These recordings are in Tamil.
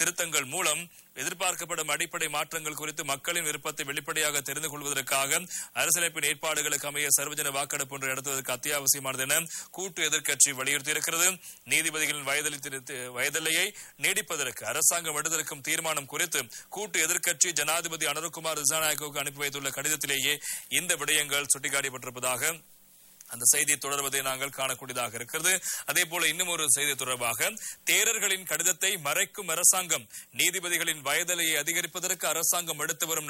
திருத்தங்கள் மூலம் எதிர்பார்க்கப்படும் அடிப்படை மாற்றங்கள் குறித்து மக்களின் விருப்பத்தை வெளிப்படையாக தெரிந்து கொள்வதற்காக அரசியலமைப்பின் ஏற்பாடுகளுக்கு அமைய சர்வஜன வாக்கெடுப்பு ஒன்று நடத்துவதற்கு அத்தியாவசியமானது என கூட்டு எதிர்க்கட்சி வலியுறுத்தியிருக்கிறது. நீதிபதிகளின் வயதெல்லையை நீடிப்பதற்கு அரசாங்கம் எடுத்திருக்கும் தீர்மானம் குறித்து கூட்டு எதிர்க்கட்சி ஜனாதிபதி அனுரகுமார் திசாநாயக்கவுக்கு அனுப்பி வைத்துள்ள கடிதத்திலேயே இந்த விடயங்கள் சுட்டிக்காட்டப்பட்டிருப்பதாக அந்த செய்தி தொடர்வதை நாங்கள் காணக்கூடியதாக இருக்கிறது. அதே போல இன்னும் ஒரு செய்தி தொடர்பாக தேரர்களின் கடிதத்தை மறைக்கும் அரசாங்கம், நீதிபதிகளின் வயதலையை அதிகரிப்பதற்கு அரசாங்கம் எடுத்து வரும்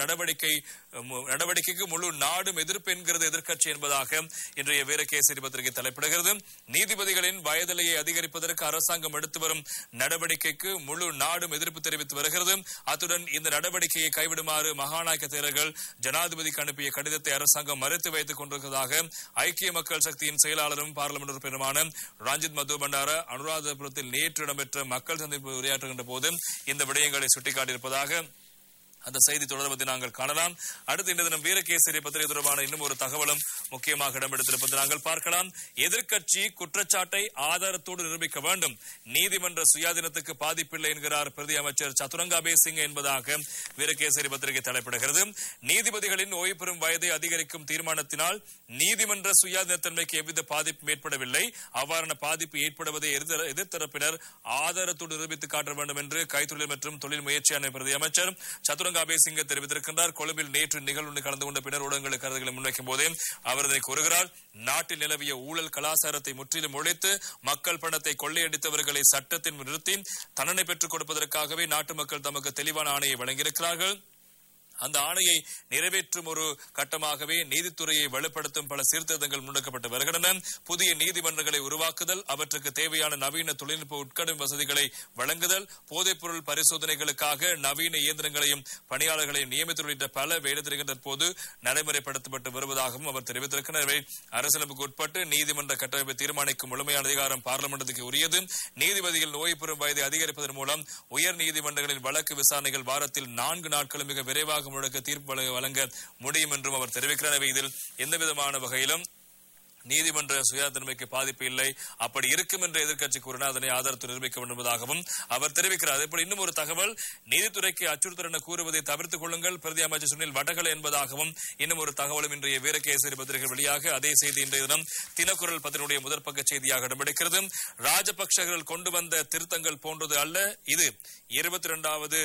நடவடிக்கைக்கு முழு நாடும் எதிர்ப்பு என்கிறது எதிர்க்கட்சி என்பதாக இன்றைய வீரகேசரி பத்திரிகை தலைப்பிடுகிறது. நீதிபதிகளின் வயதலையை அதிகரிப்பதற்கு அரசாங்கம் எடுத்து வரும் நடவடிக்கைக்கு முழு நாடும் எதிர்ப்பு தெரிவித்து வருகிறது. அத்துடன் இந்த நடவடிக்கையை கைவிடுமாறு மகாநாயக்க தேரர்கள் ஜனாதிபதிக்கு அனுப்பிய கடிதத்தை அரசாங்கம் மறைத்து வைத்துக் கொண்டிருப்பதாக ஐக்கிய மக்கள் சக்தியின் செயலாளரும் பார்லிமெண்ட் உறுப்பினருமான ரஞ்சித் மது பண்டார அனுராதபுரத்தில் நேற்று இடம்பெற்ற மக்கள் சந்திப்பு உரையாற்றுகின்ற போது இந்த விடயங்களை சுட்டிக்காட்டியிருப்பதாக அந்த செய்தி தொடர்வதை நாங்கள் காணலாம். அடுத்து இந்த தினம் வீரகேசரி பத்திரிகை தொடர்பான இன்னும் ஒரு தகவலும் முக்கியமாக இடம்பெடுத்திருப்பதை நாங்கள் பார்க்கலாம். எதிர்க்கட்சி குற்றச்சாட்டை ஆதாரத்தோடு நிரூபிக்க வேண்டும், நீதிமன்ற சுயாதீனத்துக்கு பாதிப்பில்லை என்கிறார் பிரதி அமைச்சர் சதுரங்க அபேசிங்க என்பதாக வீரகேசரி பத்திரிகை தலைப்பிடுகிறது. நீதிபதிகளின் ஓய்வு பெறும் வயதை அதிகரிக்கும் தீர்மானத்தினால் நீதிமன்ற சுயாதீனத்தன்மைக்கு எவ்வித பாதிப்பும் ஏற்படவில்லை, அவ்வாறான பாதிப்பு ஏற்படுவதை எதிர்த்தரப்பினர் ஆதாரத்தோடு நிரூபித்து காட்ட வேண்டும் என்று கைத்தொழில் மற்றும் தொழில் முயற்சியான பிரதி அமைச்சர் சதுரங்க அபேசிங்க தெரிவித்திருக்கின்றார். கொழும்பில் நேற்று நிகழ்வு கலந்து கொண்ட பின்னர் ஊடகங்களுக்கு கருத்துக்களை முன்வைக்கும் போதே அவர் இதனை கூறுகிறார். நாட்டில் நிலவிய ஊழல் கலாச்சாரத்தை முற்றிலும் ஒழித்து மக்கள் பணத்தை கொள்ளையடித்தவர்களை சட்டத்தின் நிறுத்தி தண்டனை பெற்றுக் கொடுப்பதற்காகவே நாட்டு மக்கள் தமக்கு தெளிவான ஆணையை வழங்கியிருக்கிறார்கள். அந்த ஆணையை நிறைவேற்றும் ஒரு கட்டமாகவே நீதித்துறையை வலுப்படுத்தும் பல சீர்திருத்தங்கள் முன்னெடுக்கப்பட்டு வருகின்றன. புதிய நீதிமன்றங்களை உருவாக்குதல், அவற்றுக்கு தேவையான நவீன தொழில்நுட்ப உட்கடும் வசதிகளை வழங்குதல், போதைப்பொருள் பரிசோதனைகளுக்காக நவீன இயந்திரங்களையும் பணியாளர்களையும் நியமித்து உள்ளிட்ட பல வேலைத்திட்டங்கள் தற்போது நடைமுறைப்படுத்தப்பட்டு வருவதாகவும் அவர் தெரிவித்திருக்கிறார். அரசியலமைப்புக்கு உட்பட்டு நீதிமன்ற கட்டமைப்பை தீர்மானிக்கும் முழுமையான அதிகாரம் பார்லிமெண்டத்துக்கு உரியது. நீதிபதிகள் ஓய்வு பெறும் வயதை அதிகரிப்பதன் மூலம் உயர் நீதிமன்றங்களின் வழக்கு விசாரணைகள் வாரத்தில் 4 நாட்களும் மிக விரைவாக முழக்க தீர்ப்பு வழங்க முடியும் என்றும் அவர் தெரிவிக்கிறார். இதில் எந்தவிதமான வகையிலும் நீதிமன்ற சுயாதீனமைக்கு பாதிப்பு இல்லை, அப்படி இருக்கும் என்று எதிர்க்கட்சி கூறினார். அதனை ஆதாரத்தை நிரூபிக்க வேண்டும் என்பதாகவும் அவர் தெரிவிக்கிறார். அதேபோல் இன்னும் ஒரு தகவல், நீதித்துறைக்கு அச்சுறுத்தல் என கூறுவதை தவிர்த்துக் கொள்ளுங்கள், பிரதி அமைச்சர் சுனில் வடகலை என்பதாகவும் இன்னும் ஒரு தகவலும் இன்றைய வீரகேசரி பத்திரிகை வெளியாக அதே செய்தி இன்றைய தினம் தினக்குரல் பத்திரிகையுடைய முதற்பக்க செய்தியாக இடம்பெடுக்கிறது. ராஜபக்சர்கள் கொண்டு வந்த திருத்தங்கள் போன்றது அல்ல, இது 22வது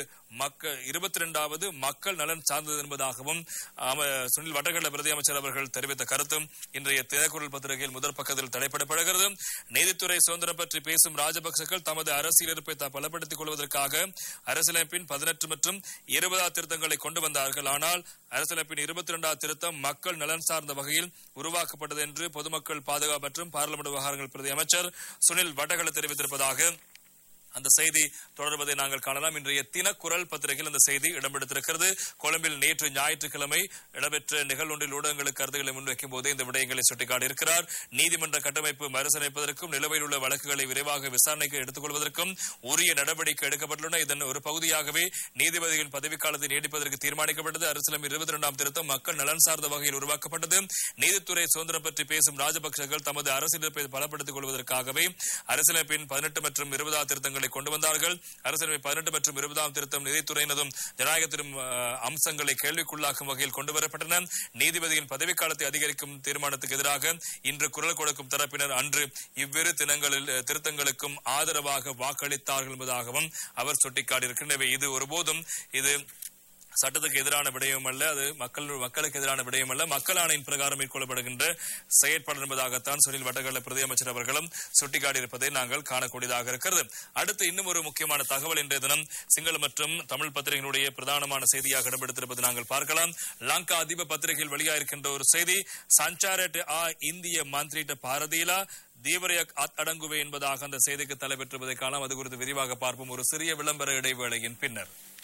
மக்கள் நலன் சார்ந்தது என்பதாகவும் சுனில் வடகலை பிரதி அமைச்சர் அவர்கள் தெரிவித்த கருத்தும் இன்றைய தினக்குரல் பத்திரிகையில் முதல் பக்கத்தில் தடைப்படப்படுகிறது. நீதித்துறை சுதந்திரம் பற்றி பேசும் ராஜபக்சர்கள் தமது அரசியல் இருப்பை பலப்படுத்திக் கொள்வதற்காக அரசியலமைப்பின் 18 மற்றும் 20 திருத்தங்களை கொண்டு வந்தார்கள். ஆனால் அரசியலமைப்பின் 22 திருத்தம் மக்கள் நலன் சார்ந்த வகையில் உருவாக்கப்பட்டது என்று பொதுமக்கள் பாதுகாப்பு மற்றும் பார்லிமெண்ட் விவகாரங்கள் பிரதி அமைச்சர் சுனில் வடகலை தெரிவித்திருப்பதாக அந்த செய்தி தொடர்வதை நாங்கள் காணலாம். இன்றைய தினக்குரல் பத்திரிகையில் அந்த செய்தி இடம்பெடுத்திருக்கிறது. கொழும்பில் நேற்று ஞாயிற்றுக்கிழமை இடம்பெற்ற நிகழ்வொன்றில் ஊடகங்களுக்கு கருத்துக்களை முன்வைக்கும் போதே இந்த விடயங்களை சுட்டிக்காட்டியிருக்கிறார். நீதிமன்ற கட்டமைப்பு மறுசீரமைப்பதற்கும் நிலுவையில் உள்ள வழக்குகளை விரைவாக விசாரணைக்கு எடுத்துக் கொள்வதற்கும் உரிய நடவடிக்கை எடுக்கப்பட்டுள்ளன. இதன் ஒரு பகுதியாகவே நீதிபதிகளின் பதவிக்காலத்தை நீடிப்பதற்கு தீர்மானிக்கப்பட்டது. அரசியலமைப்பு 22 திருத்தம் மக்கள் நலன் சார்ந்த வகையில் உருவாக்கப்பட்டது. நீதித்துறை சுதந்திரம் பற்றி பேசும் ராஜபக்சர்கள் தமது அரசியலமைப்பை பலப்படுத்திக் கொள்வதற்காகவே அரசியலமைப்பின் 18 மற்றும் 20 திருத்தங்களை கொண்டு வந்தார்கள். அரசியலமைப்பு 18 மற்றும் 20 திருத்தம் நீதித்துறையினதும் ஜனநாயகத்திலும் அம்சங்களை கேள்விக்குள்ளாக்கும் வகையில் கொண்டு வரப்பட்டன. நீதிபதியின் பதவிக்காலத்தை அதிகரிக்கும் தீர்மானத்துக்கு எதிராக இன்று குரல் கொடுக்கும் தரப்பினர் அன்று இவ்விரு திருத்தங்களுக்கும் ஆதரவாக வாக்களித்தார்கள் என்பதாகவும் அவர் சுட்டிக்காட்டியிருக்கின்றனர். இது ஒருபோதும் இது சட்டத்துக்கு எதிரான விடயம் அல்ல, அது மக்களுக்கு எதிரான விடயம் அல்ல, மக்கள் ஆணையின் பிரகாரம் மேற்கொள்ளப்படுகின்ற செயற்பாடு என்பதாகத்தான் சுனில் வடகலை பிரதி அமைச்சர் அவர்களும் சுட்டிக்காட்டியிருப்பதை நாங்கள் காணக்கூடியதாக இருக்கிறது. அடுத்து இன்னும் ஒரு முக்கியமான தகவல் இன்றைய தினம் சிங்கள மற்றும் தமிழ் பத்திரிகைகளுடைய பிரதானமான செய்தியாக இடம்பெடுத்திருப்பது நாங்கள் பார்க்கலாம். லங்கா அதிப பத்திரிகையில் வெளியாயிருக்கின்ற ஒரு செய்தி, சஞ்சாரட் இந்திய மந்திரிட்ட பாரதீலா தீவிரக் அடங்குவே என்பதாக அந்த செய்திக்கு தலைப்பெற்றுவதை காணலாம். அது குறித்து விரிவாக பார்ப்போம் ஒரு சிறிய விளம்பர இடைவேளையின் பின்னர்.